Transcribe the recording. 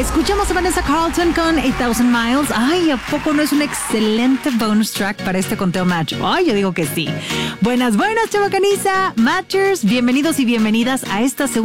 Escuchamos a Vanessa Carlton con 8,000 Miles. Ay, ¿a poco no es un excelente bonus track para este conteo match? Ay, yo digo que sí. Buenas, Chavacaniza, Matchers. Bienvenidos y bienvenidas a esta segunda